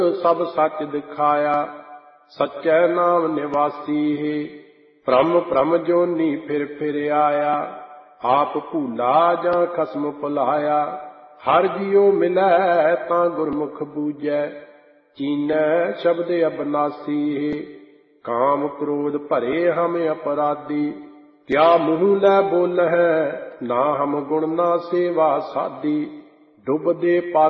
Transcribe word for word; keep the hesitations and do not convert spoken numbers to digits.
ਸਭ ਸੱਚ ਦਿਖਾਇਆ, ਸੱਚੈ ਨਾਮ ਨਿਵਾਸੀ ਹੈ। ਭ੍ਰਮ ਭ੍ਰਮ ਜੋਨੀ ਫਿਰ ਫਿਰ ਆਇਆ, ਆਪ ਭੂਲਾ ਜਾਂ ਖਸਮ ਭੁਲਾਇਆ। ਹਰ ਜੀਉ ਮਿਲੈ ਤਾਂ ਗੁਰਮੁਖ ਬੂਝੈ, ਚੀਨੈ ਸ਼ਬਦ ਅਬਨਾਸੀ ਹੈ। ਕਾਮ ਕ੍ਰੋਧ ਭਰੇ ਹਮ ਅਪਰਾਧੀ, ਕਿਆ ਮੂੰਹ ਲੈ ਬੋਲਹਿ ਨਾ ਹਮ ਗੁਣ ਨਾ ਸੇਵਾ ਸਾਧੀ। ਡੁੱਬਦੇ